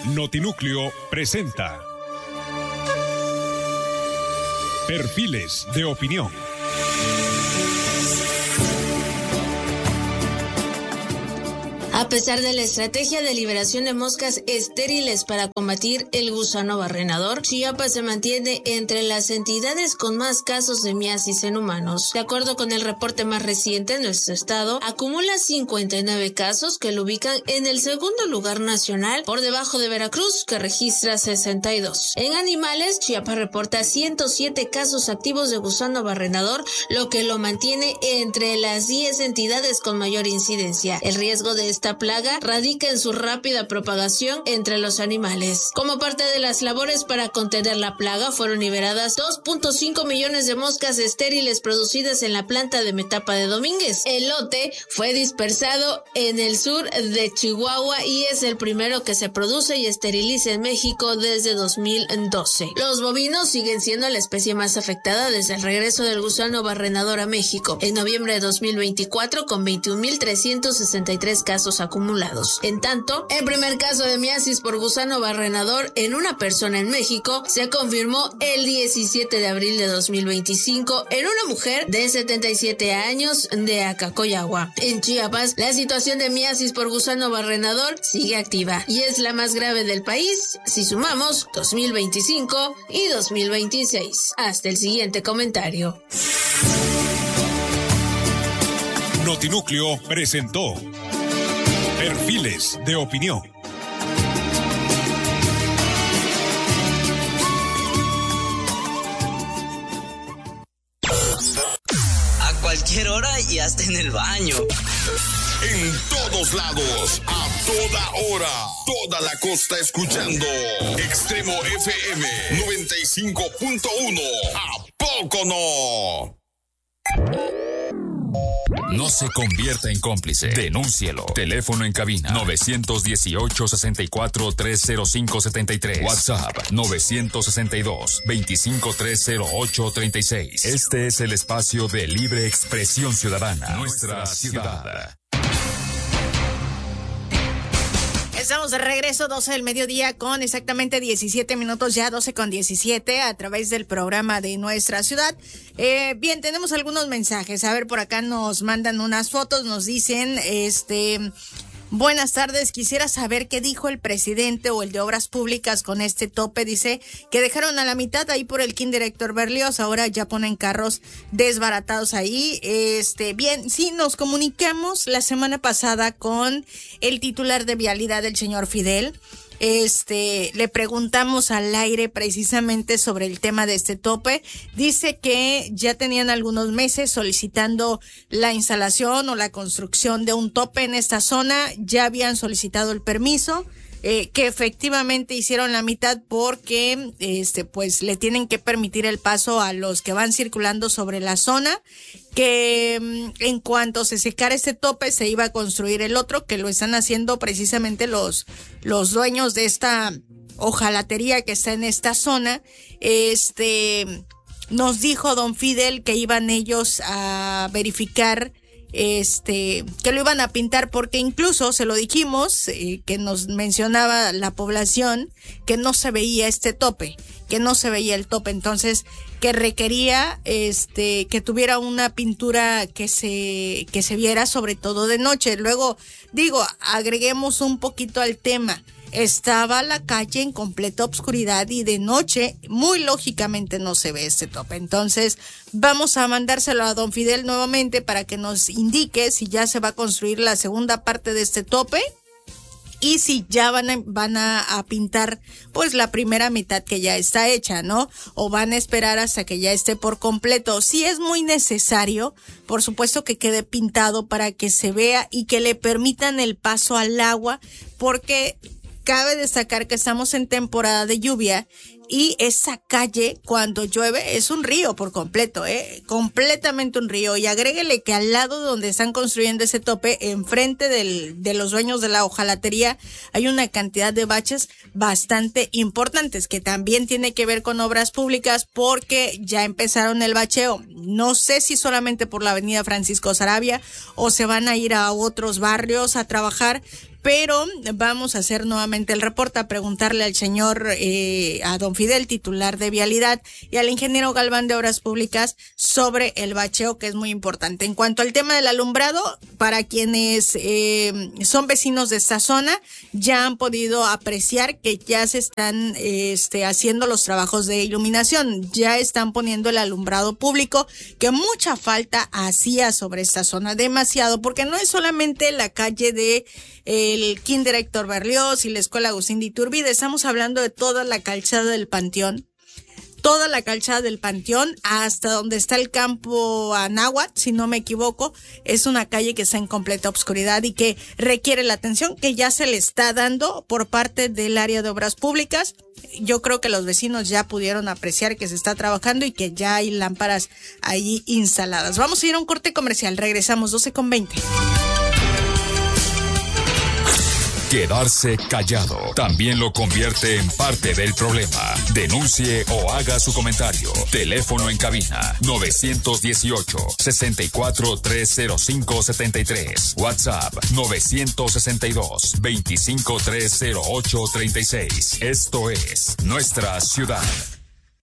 Notinúcleo presenta Perfiles de Opinión. A pesar de la estrategia de liberación de moscas estériles para combatir el gusano barrenador, Chiapas se mantiene entre las entidades con más casos de miasis en humanos. De acuerdo con el reporte más reciente, nuestro estado acumula 59 casos que lo ubican en el segundo lugar nacional, por debajo de Veracruz, que registra 62. En animales, Chiapas reporta 107 casos activos de gusano barrenador, lo que lo mantiene entre las 10 entidades con mayor incidencia. El riesgo de esta plaga radica en su rápida propagación entre los animales. Como parte de las labores para contener la plaga, fueron liberadas 2.5 millones de moscas estériles producidas en la planta de Metapa de Domínguez. El lote fue dispersado en el sur de Chihuahua y es el primero que se produce y esteriliza en México desde 2012. Los bovinos siguen siendo la especie más afectada desde el regreso del gusano barrenador a México en noviembre de 2024, con 21.363 casos acumulados. En tanto, el primer caso de miasis por gusano barrenador en una persona en México se confirmó el 17 de abril de 2025 en una mujer de 77 años de Acacoyagua. En Chiapas, la situación de miasis por gusano barrenador sigue activa y es la más grave del país si sumamos 2025 y 2026. Hasta el siguiente comentario. Notinúcleo presentó Perfiles de Opinión. A cualquier hora y hasta en el baño. En todos lados, a toda hora, toda la costa escuchando Extremo FM 95.1. ¿A poco no? No se convierta en cómplice. Denúncielo. Teléfono en cabina 918-64-305-73. WhatsApp 962-2530836. Este es el espacio de libre expresión ciudadana. Nuestra ciudad. Estamos de regreso, 12 del mediodía con exactamente 17 minutos, ya 12:17, a través del programa de Nuestra Ciudad. Bien, tenemos algunos mensajes. A ver, por acá nos mandan unas fotos, nos dicen, buenas tardes, quisiera saber qué dijo el presidente o el de Obras Públicas con este tope. Dice que dejaron a la mitad ahí por el Kinder Héctor Berlioz, ahora ya ponen carros desbaratados ahí. Bien, sí, nos comunicamos la semana pasada con el titular de Vialidad, el señor Fidel. Le preguntamos al aire precisamente sobre el tema de este tope. Dice que ya tenían algunos meses solicitando la instalación o la construcción de un tope en esta zona, ya habían solicitado el permiso, que efectivamente hicieron la mitad porque pues le tienen que permitir el paso a los que van circulando sobre la zona, que en cuanto se secara este tope se iba a construir el otro, que lo están haciendo precisamente los dueños de esta hojalatería que está en esta zona. Nos dijo don Fidel que iban ellos a verificar que lo iban a pintar, porque incluso se lo dijimos, que nos mencionaba la población que no se veía este tope, que no se veía el tope, entonces que requería que tuviera una pintura que se viera, sobre todo de noche. Luego digo, agreguemos un poquito al tema. Estaba la calle en completa obscuridad y de noche, muy lógicamente, no se ve este tope. Entonces, vamos a mandárselo a don Fidel nuevamente para que nos indique si ya se va a construir la segunda parte de este tope y si ya van a pintar pues la primera mitad que ya está hecha, ¿no? O van a esperar hasta que ya esté por completo. Si es muy necesario, por supuesto que quede pintado para que se vea y que le permitan el paso al agua, porque cabe destacar que estamos en temporada de lluvia y esa calle cuando llueve es un río por completo, completamente un río. Y agréguele que al lado donde están construyendo ese tope, enfrente de los dueños de la hojalatería, hay una cantidad de baches bastante importantes, que también tiene que ver con obras públicas, porque ya empezaron el bacheo. No sé si solamente por la avenida Francisco Saravia o se van a ir a otros barrios a trabajar, pero vamos a hacer nuevamente el reporte, a preguntarle al señor, a don Fidel, titular de Vialidad, y al ingeniero Galván de Obras Públicas sobre el bacheo, que es muy importante. En cuanto al tema del alumbrado, para quienes son vecinos de esta zona, ya han podido apreciar que ya se están haciendo los trabajos de iluminación, ya están poniendo el alumbrado público, que mucha falta hacía sobre esta zona, demasiado, porque no es solamente la calle de el Kinder Héctor Berlioz y la Escuela Agustín de Iturbide, estamos hablando de toda la calzada del Panteón, hasta donde está el campo Anáhuac, si no me equivoco. Es una calle que está en completa obscuridad y que requiere la atención que ya se le está dando por parte del área de obras públicas. Yo creo que los vecinos ya pudieron apreciar que se está trabajando y que ya hay lámparas ahí instaladas. Vamos a ir a un corte comercial, regresamos 12:20. Quedarse callado también lo convierte en parte del problema. Denuncie o haga su comentario. Teléfono en cabina 918-64-305-73. WhatsApp 962-2530836. Esto es Nuestra Ciudad.